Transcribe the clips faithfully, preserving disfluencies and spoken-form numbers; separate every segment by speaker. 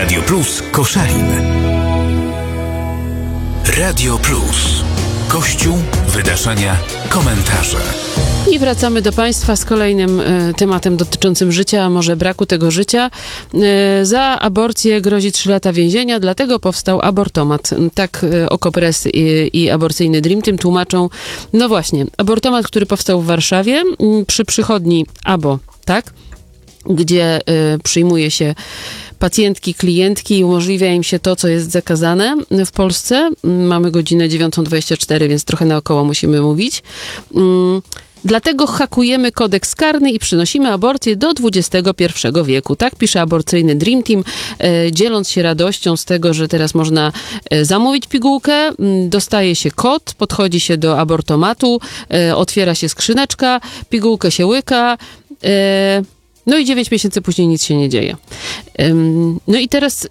Speaker 1: Radio Plus Koszalin. Radio Plus. Kościół, wydarzenia, komentarze.
Speaker 2: I wracamy do Państwa z kolejnym e, tematem dotyczącym życia, a może braku tego życia. E, za aborcję grozi trzy lata więzienia, dlatego powstał abortomat. Tak e, Okopres i, i aborcyjny Dream Team tłumaczą. No właśnie, abortomat, który powstał w Warszawie m, przy przychodni Abo, tak? Gdzie e, przyjmuje się pacjentki, klientki i umożliwia im się to, co jest zakazane w Polsce. Mamy godzinę dziewiątą dwadzieścia cztery, więc trochę naokoło musimy mówić. Mm. Dlatego hakujemy kodeks karny i przynosimy aborcję do dwudziestego pierwszego wieku. Tak pisze aborcyjny Dream Team, e, dzieląc się radością z tego, że teraz można e, zamówić pigułkę, m, dostaje się kod, podchodzi się do abortomatu, e, otwiera się skrzyneczka, pigułkę się łyka, e, no i dziewięć miesięcy później nic się nie dzieje. E, no i teraz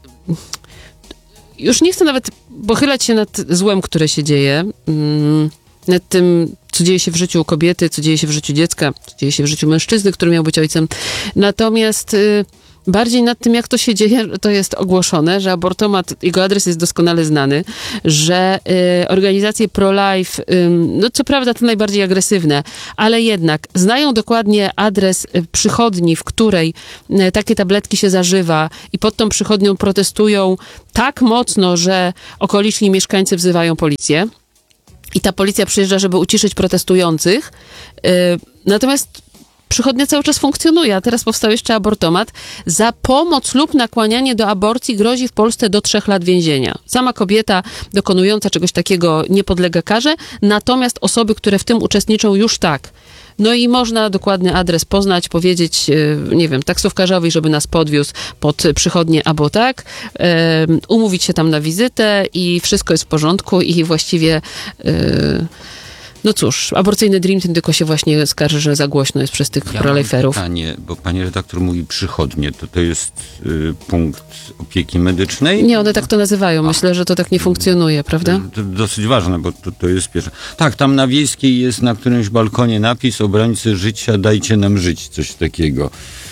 Speaker 2: już nie chcę nawet pochylać się nad złem, które się dzieje, mm, nad tym, co dzieje się w życiu kobiety, co dzieje się w życiu dziecka, co dzieje się w życiu mężczyzny, który miał być ojcem. Natomiast y, bardziej nad tym, jak to się dzieje, to jest ogłoszone, że abortomat, jego adres jest doskonale znany, że y, organizacje pro-life, y, no co prawda to najbardziej agresywne, ale jednak znają dokładnie adres y, przychodni, w której y, takie tabletki się zażywa i pod tą przychodnią protestują tak mocno, że okoliczni mieszkańcy wzywają policję. I ta policja przyjeżdża, żeby uciszyć protestujących. Yy, natomiast przychodnia cały czas funkcjonuje, a teraz powstał jeszcze abortomat. Za pomoc lub nakłanianie do aborcji grozi w Polsce do trzech lat więzienia. Sama kobieta dokonująca czegoś takiego nie podlega karze, natomiast osoby, które w tym uczestniczą, już tak. No i można dokładny adres poznać, powiedzieć, nie wiem, taksówkarzowi, żeby nas podwiózł pod przychodnię albo tak, um, umówić się tam na wizytę i wszystko jest w porządku i właściwie, um, no cóż, aborcyjny Dream Team tylko się właśnie skarży, że za głośno jest przez tych
Speaker 3: ja
Speaker 2: proliferów.
Speaker 3: Mam pytanie, bo pani redaktor mówi przychodnie, to to jest y, punkt opieki medycznej?
Speaker 2: Nie, one tak to nazywają. Myślę, że to tak nie funkcjonuje, prawda?
Speaker 3: To, to dosyć ważne, bo to, to jest pierwsze. Tak, tam na Wiejskiej jest na którymś balkonie napis: obrońcy życia, dajcie nam żyć, coś takiego.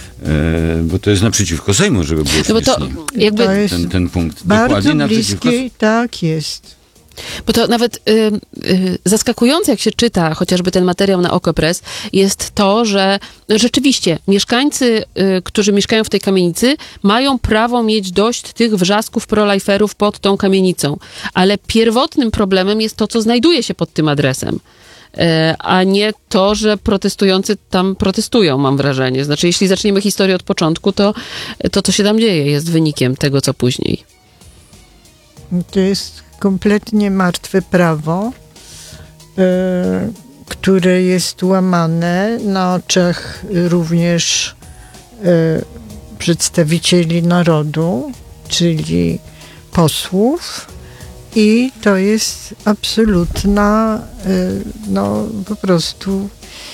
Speaker 3: E, bo to jest naprzeciwko Sejmu, żeby było
Speaker 2: no bo to jakby
Speaker 3: ten, ten, ten punkt.
Speaker 4: Bardzo
Speaker 3: Dokładnie
Speaker 4: bliskie,
Speaker 3: naprzeciwko...
Speaker 4: tak jest.
Speaker 2: Bo to nawet y, y, zaskakujące, jak się czyta chociażby ten materiał na Okopres, jest to, że rzeczywiście mieszkańcy, y, którzy mieszkają w tej kamienicy, mają prawo mieć dość tych wrzasków proliferów pod tą kamienicą. Ale pierwotnym problemem jest to, co znajduje się pod tym adresem. A nie to, że protestujący tam protestują, mam wrażenie. Znaczy, jeśli zaczniemy historię od początku, to to, co się tam dzieje, jest wynikiem tego, co później.
Speaker 4: To jest kompletnie martwe prawo, y, które jest łamane na oczach również y, przedstawicieli narodu, czyli posłów. I to jest absolutna, no po prostu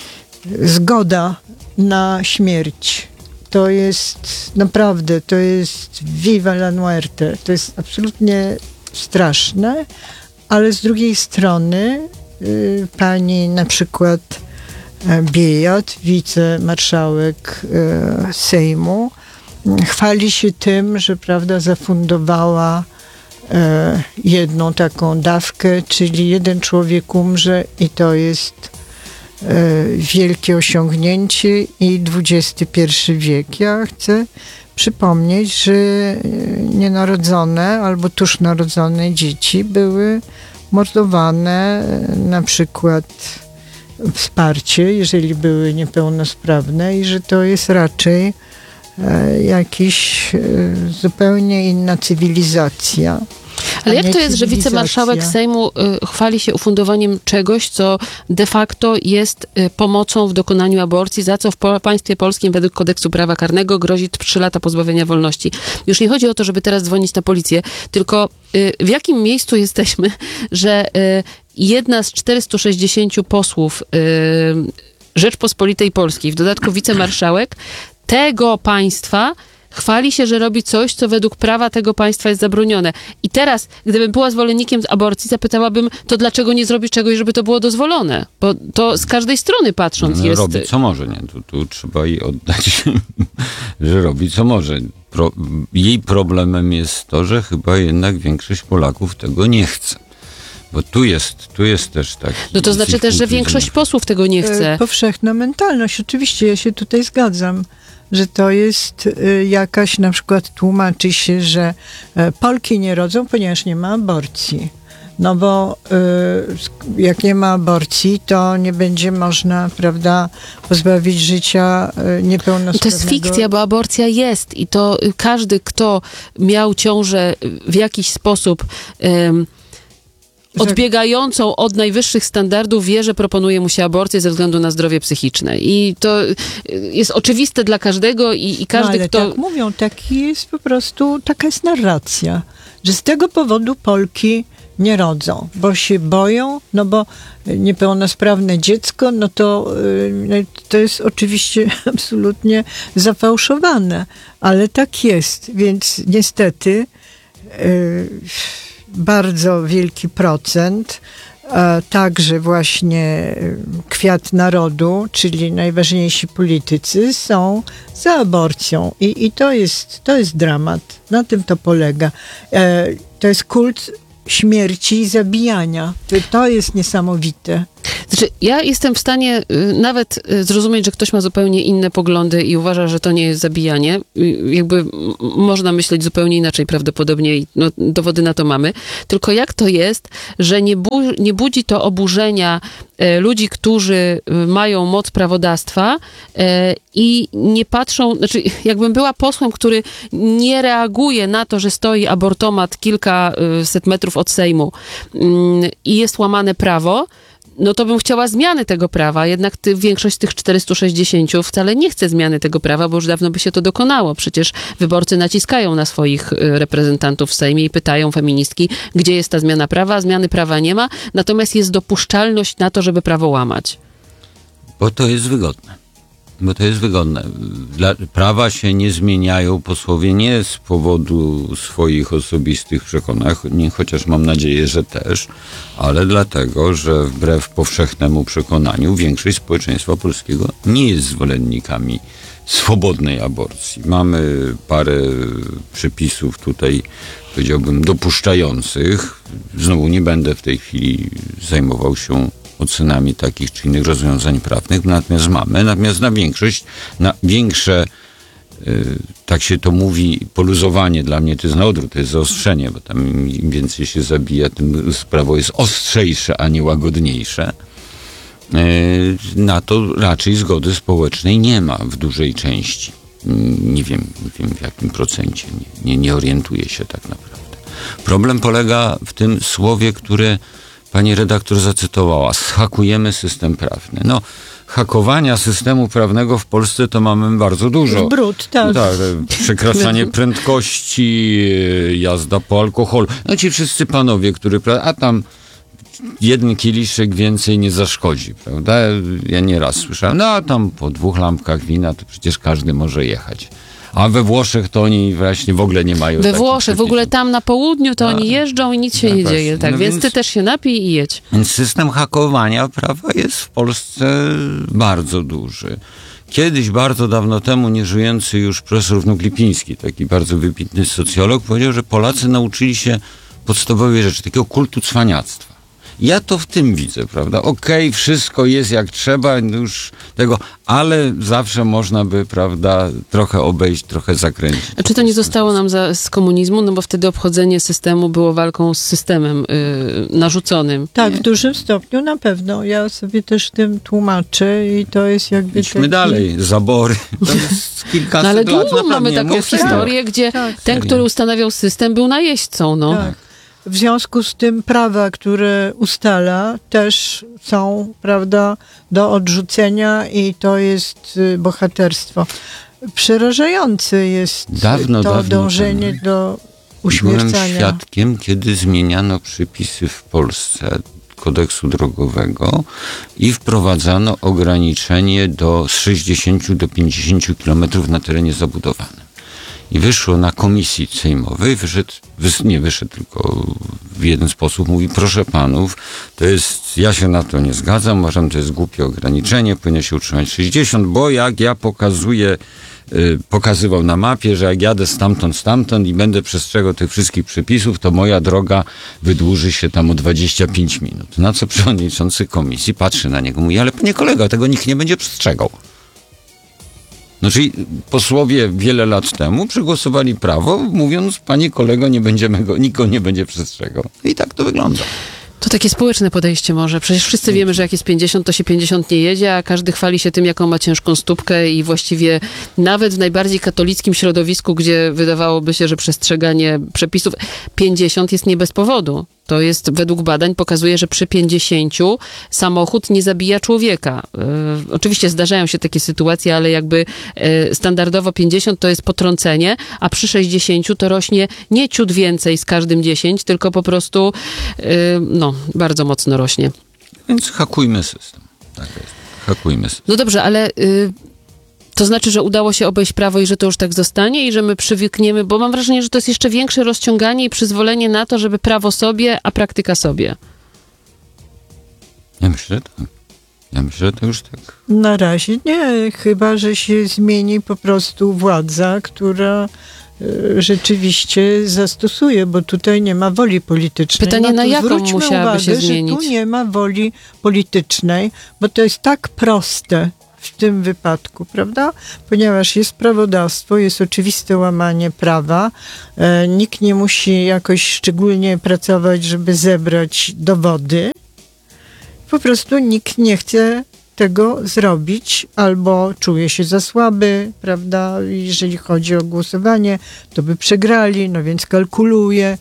Speaker 4: zgoda na śmierć. To jest naprawdę, to jest viva la muerte. To jest absolutnie straszne, ale z drugiej strony pani na przykład Biejat, wicemarszałek Sejmu, chwali się tym, że prawda, zafundowała jedną taką dawkę, czyli jeden człowiek umrze i to jest wielkie osiągnięcie i dwudziesty pierwszy wiek. Ja chcę przypomnieć, że nienarodzone albo tuż narodzone dzieci były mordowane, na przykład wsparcie, jeżeli były niepełnosprawne, i że to jest raczej jakiś zupełnie inna cywilizacja.
Speaker 2: Ale jak to jest, że wicemarszałek Sejmu y, chwali się ufundowaniem czegoś, co de facto jest y, pomocą w dokonaniu aborcji, za co w po- państwie polskim według kodeksu prawa karnego grozi trzy lata pozbawienia wolności? Już nie chodzi o to, żeby teraz dzwonić na policję, tylko y, w jakim miejscu jesteśmy, że y, jedna z czterystu sześćdziesięciu posłów y, Rzeczpospolitej Polskiej, w dodatku wicemarszałek tego państwa, chwali się, że robi coś, co według prawa tego państwa jest zabronione. I teraz, gdybym była zwolennikiem aborcji, zapytałabym, to dlaczego nie zrobić czegoś, żeby to było dozwolone? Bo to z każdej strony patrząc
Speaker 3: no,
Speaker 2: jest...
Speaker 3: Robi co może, nie? Tu, tu trzeba jej oddać, że robi co może. Pro, jej problemem jest to, że chyba jednak większość Polaków tego nie chce. Bo tu jest, tu jest też tak.
Speaker 2: No to znaczy też, że większość posłów tego nie chce.
Speaker 4: Powszechna mentalność. Oczywiście, ja się tutaj zgadzam, że to jest jakaś, na przykład tłumaczy się, że Polki nie rodzą, ponieważ nie ma aborcji. No bo y, jak nie ma aborcji, to nie będzie można, prawda, pozbawić życia y, niepełnosprawnego.
Speaker 2: To jest fikcja, bo aborcja jest i to każdy, kto miał ciążę w jakiś sposób ym, odbiegającą od najwyższych standardów, wie, że proponuje mu się aborcję ze względu na zdrowie psychiczne. I to jest oczywiste dla każdego i, i każdy,
Speaker 4: no, ale
Speaker 2: kto...
Speaker 4: tak mówią, taki jest po prostu, taka jest narracja, że z tego powodu Polki nie rodzą, bo się boją, no bo niepełnosprawne dziecko, no to, to jest oczywiście absolutnie zafałszowane, ale tak jest, więc niestety bardzo wielki procent, także właśnie kwiat narodu, czyli najważniejsi politycy są za aborcją i, i to jest, to jest dramat, na tym to polega. To jest kult śmierci i zabijania. To jest niesamowite.
Speaker 2: Znaczy, ja jestem w stanie y, nawet y, zrozumieć, że ktoś ma zupełnie inne poglądy i uważa, że to nie jest zabijanie. Y, jakby m- można myśleć zupełnie inaczej prawdopodobnie i no, dowody na to mamy. Tylko jak to jest, że nie, bu- nie budzi to oburzenia y, ludzi, którzy y, mają moc prawodawstwa y, i nie patrzą, znaczy jakbym była posłem, który nie reaguje na to, że stoi abortomat kilkaset metrów od Sejmu y, i jest łamane prawo, no to bym chciała zmiany tego prawa, jednak ty, większość z tych czterystu sześćdziesięciu wcale nie chce zmiany tego prawa, bo już dawno by się to dokonało. Przecież wyborcy naciskają na swoich reprezentantów w Sejmie i pytają feministki, gdzie jest ta zmiana prawa. Zmiany prawa nie ma, natomiast jest dopuszczalność na to, żeby prawo łamać.
Speaker 3: Bo to jest wygodne. Bo to jest wygodne. Dla, prawa się nie zmieniają posłowie nie z powodu swoich osobistych przekonań, chociaż mam nadzieję, że też, ale dlatego, że wbrew powszechnemu przekonaniu większość społeczeństwa polskiego nie jest zwolennikami swobodnej aborcji. Mamy parę przepisów tutaj, powiedziałbym, dopuszczających. Znowu nie będę w tej chwili zajmował się ocenami takich czy innych rozwiązań prawnych, natomiast mamy, natomiast na większość, na większe, y, tak się to mówi, poluzowanie, dla mnie to jest na odwrót, to jest zaostrzenie, bo tam im więcej się zabija, tym prawo jest ostrzejsze, a nie łagodniejsze. Y, na to raczej zgody społecznej nie ma w dużej części. Nie wiem, nie wiem w jakim procencie, nie, nie, nie orientuję się tak naprawdę. Problem polega w tym słowie, które pani redaktor zacytowała, zhakujemy system prawny. No, hakowania systemu prawnego w Polsce to mamy bardzo dużo.
Speaker 4: Brud, tak.
Speaker 3: tak przekraczanie prędkości, jazda po alkoholu. No ci wszyscy panowie, którzy... A tam jeden kieliszek więcej nie zaszkodzi, prawda? Ja nieraz słyszałem, no a tam po dwóch lampkach wina to przecież każdy może jechać. A we Włoszech to oni właśnie w ogóle nie mają.
Speaker 2: We Włoszech, w ogóle tam na południu to a, oni jeżdżą i nic się no nie właśnie. dzieje. Tak, no więc, więc ty też się napij i jedź.
Speaker 3: Więc system hakowania prawa jest w Polsce bardzo duży. Kiedyś, bardzo dawno temu, nieżyjący już profesor Wnuk-Lipiński, taki bardzo wybitny socjolog, powiedział, że Polacy nauczyli się podstawowej rzeczy, takiego kultu cwaniactwa. Ja to w tym widzę, prawda? Okej, okay, wszystko jest jak trzeba, już tego, ale zawsze można by, prawda, trochę obejść, trochę zakręcić.
Speaker 2: A czy to nie zostało nam za, z komunizmu? No bo wtedy obchodzenie systemu było walką z systemem yy, narzuconym.
Speaker 4: Tak, w dużym stopniu na pewno. Ja sobie też tym tłumaczę i to jest jakby...
Speaker 3: Idźmy
Speaker 4: taki...
Speaker 3: dalej, zabory. To jest kilkaset
Speaker 2: no ale
Speaker 3: lat.
Speaker 2: długo mamy taką
Speaker 3: jest
Speaker 2: historię, tak, gdzie tak, ten, który ustanawiał system, był najeźdźcą, no.
Speaker 4: Tak. W związku z tym prawa, które ustala, też są, prawda, do odrzucenia i to jest bohaterstwo. Przerażające jest
Speaker 3: dawno,
Speaker 4: to
Speaker 3: dawno
Speaker 4: dążenie
Speaker 3: temu.
Speaker 4: do uśmiercania.
Speaker 3: Byłem świadkiem, kiedy zmieniano przepisy w Polsce kodeksu drogowego i wprowadzano ograniczenie do z sześćdziesięciu do pięćdziesięciu kilometrów na terenie zabudowanym. I wyszło na komisji sejmowej, wyszedł, wys, nie wyszedł, tylko w jeden sposób mówi, proszę panów, to jest, ja się na to nie zgadzam, uważam, to jest głupie ograniczenie, powinno się utrzymać sześćdziesiąt, bo jak ja pokazuję, y, pokazywał na mapie, że jak jadę stamtąd, stamtąd i będę przestrzegał tych wszystkich przepisów, to moja droga wydłuży się tam o dwadzieścia pięć minut. Na co przewodniczący komisji patrzy na niego, mówi, ale panie kolego, tego nikt nie będzie przestrzegał. No czyli posłowie wiele lat temu przegłosowali prawo, mówiąc, panie kolego, nie będziemy go, nikt go nie będzie przestrzegał. I tak to wygląda.
Speaker 2: To takie społeczne podejście może. Przecież wszyscy wiemy, że jak jest pięćdziesiąt, to się pięćdziesiąt nie jedzie, a każdy chwali się tym, jaką ma ciężką stópkę i właściwie nawet w najbardziej katolickim środowisku, gdzie wydawałoby się, że przestrzeganie przepisów pięćdziesiąt jest nie bez powodu. To jest, według badań pokazuje, że przy pięćdziesięciu samochód nie zabija człowieka. E, oczywiście zdarzają się takie sytuacje, ale jakby e, standardowo pięćdziesiąt to jest potrącenie, a przy sześćdziesięciu to rośnie nie ciut więcej z każdym dziesięć, tylko po prostu e, no, bardzo mocno rośnie.
Speaker 3: Więc hakujmy system. Tak jest. Hakujmy system.
Speaker 2: No dobrze, ale... Y, To znaczy, że udało się obejść prawo i że to już tak zostanie i że my przywykniemy, bo mam wrażenie, że to jest jeszcze większe rozciąganie i przyzwolenie na to, żeby prawo sobie, a praktyka sobie.
Speaker 3: Ja myślę, że tak. Ja myślę, że to już tak.
Speaker 4: Na razie nie, chyba że się zmieni po prostu władza, która e, rzeczywiście zastosuje, bo tutaj nie ma woli politycznej.
Speaker 2: Pytanie,
Speaker 4: no
Speaker 2: na jaką
Speaker 4: zwróćmy
Speaker 2: musiałaby
Speaker 4: uwagę,
Speaker 2: się
Speaker 4: że
Speaker 2: zmienić?
Speaker 4: tu nie ma woli politycznej, bo to jest tak proste w tym wypadku, prawda? Ponieważ jest prawodawstwo, jest oczywiste łamanie prawa, e, nikt nie musi jakoś szczególnie pracować, żeby zebrać dowody. Po prostu nikt nie chce tego zrobić, albo czuje się za słaby, prawda? Jeżeli chodzi o głosowanie, to by przegrali, no więc kalkuluje.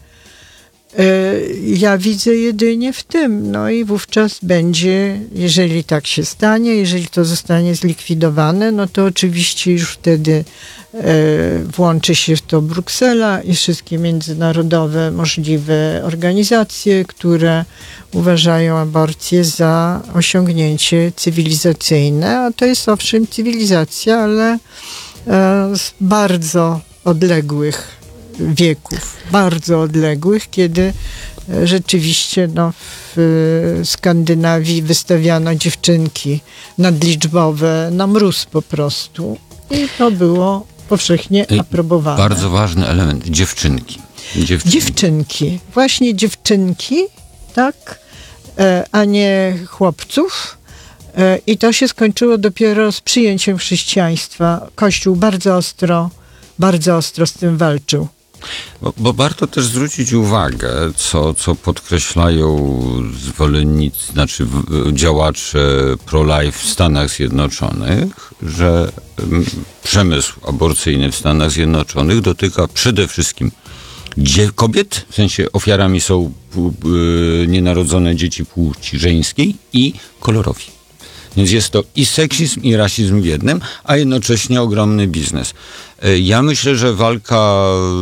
Speaker 4: Ja widzę jedynie w tym, no i wówczas będzie, jeżeli tak się stanie, jeżeli to zostanie zlikwidowane, no to oczywiście już wtedy e, włączy się w to Bruksela i wszystkie międzynarodowe możliwe organizacje, które uważają aborcję za osiągnięcie cywilizacyjne, a to jest owszem cywilizacja, ale e, z bardzo odległych wieków, bardzo odległych, kiedy rzeczywiście no, w Skandynawii wystawiano dziewczynki nadliczbowe na mróz po prostu i to było powszechnie aprobowane.
Speaker 3: Bardzo ważny element, dziewczynki. Dziewczynki,
Speaker 4: dziewczynki. Właśnie dziewczynki, tak, a nie chłopców. I to się skończyło dopiero z przyjęciem chrześcijaństwa. Kościół bardzo ostro, bardzo ostro z tym walczył.
Speaker 3: Bo, bo warto też zwrócić uwagę, co, co podkreślają zwolennicy, znaczy w, działacze pro-life w Stanach Zjednoczonych, że m, przemysł aborcyjny w Stanach Zjednoczonych dotyka przede wszystkim dzie- kobiet, w sensie ofiarami są y, nienarodzone dzieci płci żeńskiej i kolorowi. Więc jest to i seksizm, i rasizm w jednym, a jednocześnie ogromny biznes. Ja myślę, że walka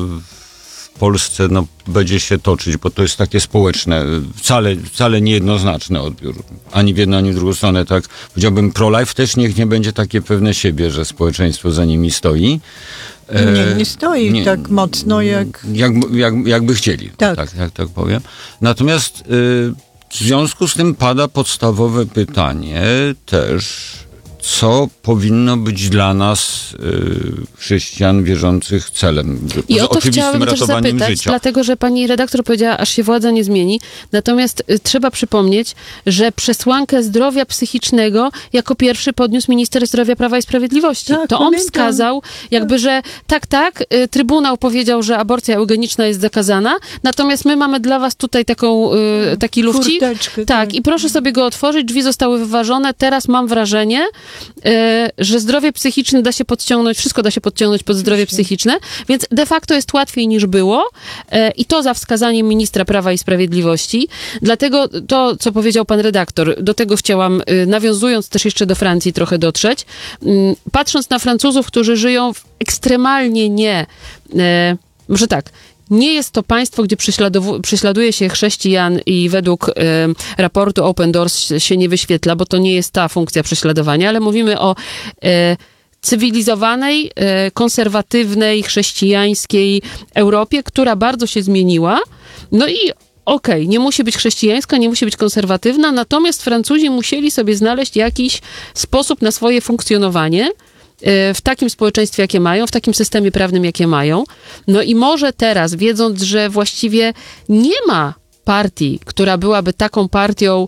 Speaker 3: w Polsce no, będzie się toczyć, bo to jest takie społeczne, wcale, wcale niejednoznaczny odbiór. Ani w jedną, ani w drugą stronę. Tak powiedziałbym, pro-life też niech nie będzie takie pewne siebie, że społeczeństwo za nimi stoi.
Speaker 4: Nie, nie stoi nie, tak mocno jak...
Speaker 3: jak, jak jakby chcieli,
Speaker 4: tak,
Speaker 3: tak, tak, tak powiem. Natomiast... Y, W związku z tym pada podstawowe pytanie też, co powinno być dla nas y, chrześcijan wierzących celem.
Speaker 2: I o to chciałabym też zapytać,
Speaker 3: życia.
Speaker 2: Dlatego, że pani redaktor powiedziała, aż się władza nie zmieni. Natomiast y, trzeba przypomnieć, że przesłankę zdrowia psychicznego jako pierwszy podniósł minister zdrowia Prawa i Sprawiedliwości.
Speaker 4: Tak,
Speaker 2: to on
Speaker 4: pamiętam.
Speaker 2: wskazał, jakby, że tak, tak, y, Trybunał powiedział, że aborcja eugeniczna jest zakazana, natomiast my mamy dla was tutaj taką, y, taki lufcik.
Speaker 4: Furteczkę,
Speaker 2: tak,
Speaker 4: tak,
Speaker 2: i proszę sobie go otworzyć, drzwi zostały wyważone. Teraz mam wrażenie, że zdrowie psychiczne da się podciągnąć, wszystko da się podciągnąć pod zdrowie psychiczne, więc de facto jest łatwiej niż było i to za wskazaniem ministra Prawa i Sprawiedliwości. Dlatego to, co powiedział pan redaktor, do tego chciałam, nawiązując też jeszcze do Francji trochę dotrzeć, patrząc na Francuzów, którzy żyją w ekstremalnie nie, może tak, nie jest to państwo, gdzie prześladuje się chrześcijan i według y, raportu Open Doors się nie wyświetla, bo to nie jest ta funkcja prześladowania, ale mówimy o y, cywilizowanej, e, konserwatywnej, chrześcijańskiej Europie, która bardzo się zmieniła. No i okej, okay, nie musi być chrześcijańska, nie musi być konserwatywna, natomiast Francuzi musieli sobie znaleźć jakiś sposób na swoje funkcjonowanie w takim społeczeństwie, jakie mają, w takim systemie prawnym, jakie mają. No i może teraz, wiedząc, że właściwie nie ma partii, która byłaby taką partią,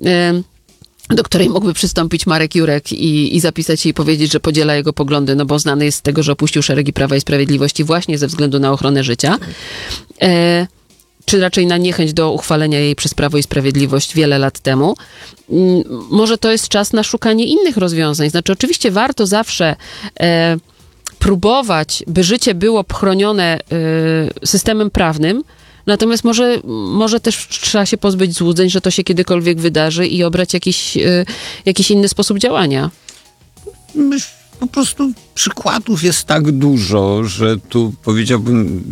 Speaker 2: do której mógłby przystąpić Marek Jurek i, i zapisać się i powiedzieć, że podziela jego poglądy, no bo znany jest z tego, że opuścił szeregi Prawa i Sprawiedliwości właśnie ze względu na ochronę życia. E, czy raczej na niechęć do uchwalenia jej przez Prawo i Sprawiedliwość wiele lat temu. Może to jest czas na szukanie innych rozwiązań. Znaczy, oczywiście warto zawsze e, próbować, by życie było chronione e, systemem prawnym, natomiast może, może też trzeba się pozbyć złudzeń, że to się kiedykolwiek wydarzy i obrać jakiś, e, jakiś inny sposób działania.
Speaker 3: Myślę, po prostu przykładów jest tak dużo, że tu powiedziałbym...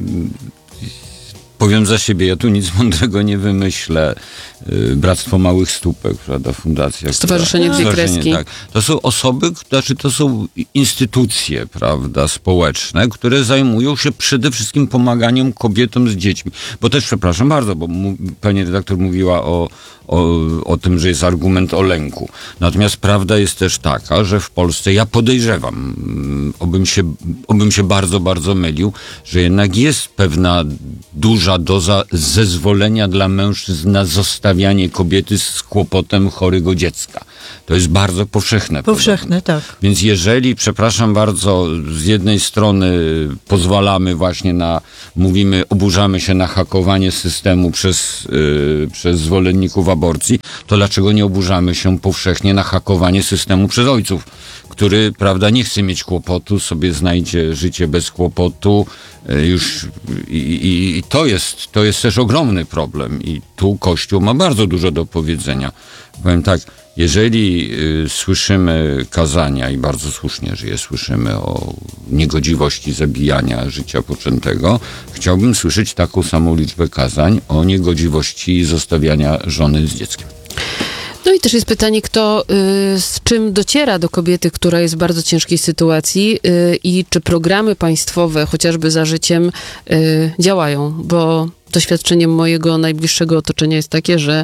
Speaker 3: Powiem za siebie, ja tu nic mądrego nie wymyślę. Bractwo Małych Stópek, prawda, fundacja.
Speaker 2: Stowarzyszenie Dwie Kreski.
Speaker 3: Tak. To są osoby, znaczy to są instytucje, prawda, społeczne, które zajmują się przede wszystkim pomaganiem kobietom z dziećmi. Bo też, przepraszam bardzo, bo mu, pani redaktor mówiła o, o, o tym, że jest argument o lęku. Natomiast prawda jest też taka, że w Polsce, ja podejrzewam, obym się, obym się bardzo, bardzo mylił, że jednak jest pewna duża doza zezwolenia dla mężczyzn na zostawianie kobiety z kłopotem chorego dziecka. To jest bardzo powszechne.
Speaker 4: Powszechne, podobno. Tak.
Speaker 3: Więc jeżeli, przepraszam bardzo, z jednej strony pozwalamy właśnie na, mówimy, oburzamy się na hakowanie systemu przez, yy, przez zwolenników aborcji, to dlaczego nie oburzamy się powszechnie na hakowanie systemu przez ojców, który, prawda, nie chce mieć kłopotu, sobie znajdzie życie bez kłopotu, yy, już i, i, i to jest, to jest też ogromny problem i tu Kościół ma bardzo dużo do powiedzenia. Powiem tak, jeżeli y, słyszymy kazania, i bardzo słusznie, że je słyszymy, o niegodziwości zabijania życia poczętego, chciałbym słyszeć taką samą liczbę kazań o niegodziwości zostawiania żony z dzieckiem.
Speaker 2: No i też jest pytanie, kto y, z czym dociera do kobiety, która jest w bardzo ciężkiej sytuacji y, i czy programy państwowe, chociażby Za Życiem, y, działają, bo doświadczeniem mojego najbliższego otoczenia jest takie, że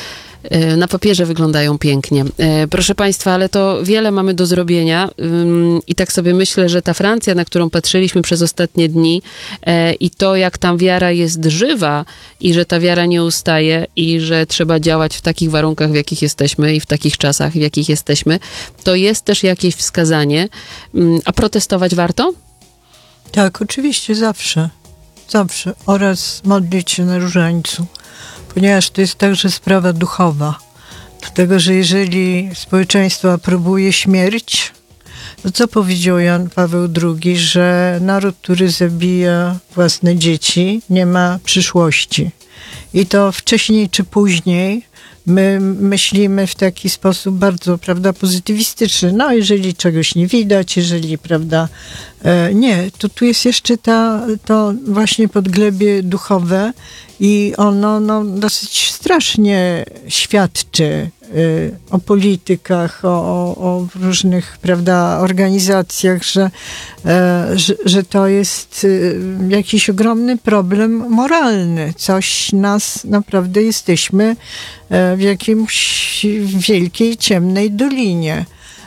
Speaker 2: na papierze wyglądają pięknie. Proszę Państwa, ale to wiele mamy do zrobienia i tak sobie myślę, że ta Francja, na którą patrzyliśmy przez ostatnie dni i to, jak tam wiara jest żywa i że ta wiara nie ustaje i że trzeba działać w takich warunkach, w jakich jesteśmy i w takich czasach, w jakich jesteśmy, to jest też jakieś wskazanie. A protestować warto?
Speaker 4: Tak, oczywiście, zawsze. Zawsze. Oraz modlić się na różańcu. Ponieważ to jest także sprawa duchowa. Dlatego, że jeżeli społeczeństwo aprobuje śmierć, to co powiedział Jan Paweł drugi, że naród, który zabija własne dzieci, nie ma przyszłości. I to wcześniej czy później my myślimy w taki sposób bardzo, prawda, pozytywistyczny. No, jeżeli czegoś nie widać, jeżeli, prawda, e, nie, to tu jest jeszcze ta, to właśnie podglebie duchowe i ono no, dosyć strasznie świadczy y, o politykach, o, o różnych, prawda, organizacjach, że, e, że, że to jest y, jakiś ogromny problem moralny. Coś nas naprawdę jesteśmy e, w jakimś wielkiej, ciemnej dolinie.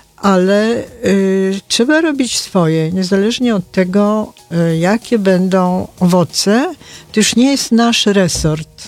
Speaker 4: Ale y, trzeba robić swoje, niezależnie od tego, y, jakie będą owoce. To już nie jest nasz resort.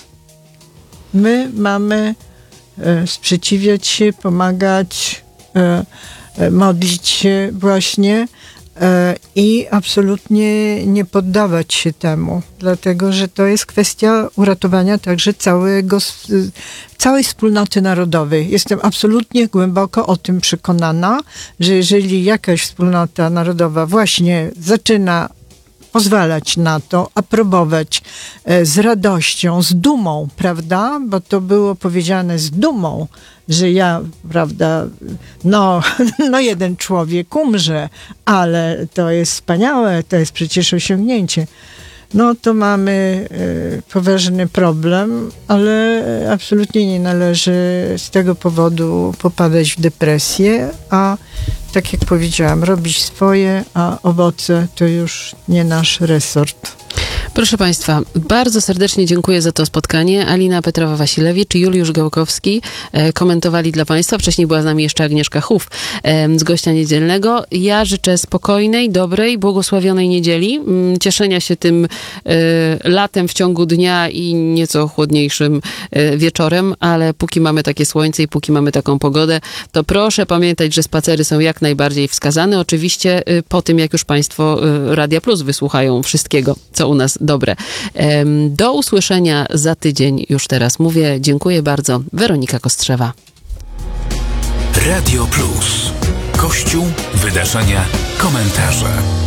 Speaker 4: My mamy y, sprzeciwiać się, pomagać, y, y, modlić się właśnie y, i absolutnie nie poddawać się temu, dlatego że to jest kwestia uratowania także całego, całej wspólnoty narodowej. Jestem absolutnie głęboko o tym przekonana, że jeżeli jakaś wspólnota narodowa właśnie zaczyna pozwalać na to, aprobować e, z radością, z dumą, prawda? Bo to było powiedziane z dumą, że ja, prawda, no, no jeden człowiek umrze, ale to jest wspaniałe, to jest przecież osiągnięcie. no to mamy y, poważny problem, ale absolutnie nie należy z tego powodu popadać w depresję, a tak jak powiedziałam, robić swoje, a owoce to już nie nasz resort.
Speaker 2: Proszę Państwa, bardzo serdecznie dziękuję za to spotkanie. Alina Petrowa-Wasilewicz i Juliusz Gałkowski e, komentowali dla Państwa. Wcześniej była z nami jeszcze Agnieszka Huf e, z gościa niedzielnego. Ja życzę spokojnej, dobrej, błogosławionej niedzieli. M, cieszenia się tym e, latem w ciągu dnia i nieco chłodniejszym e, wieczorem, ale póki mamy takie słońce i póki mamy taką pogodę, to proszę pamiętać, że spacery są jak najbardziej wskazane. Oczywiście e, po tym, jak już Państwo e, Radia Plus wysłuchają wszystkiego, co u nas dobre. Do usłyszenia za tydzień. Już teraz mówię. Dziękuję bardzo. Weronika Kostrzewa.
Speaker 1: Radio Plus. Kościół, wydarzenia, komentarze.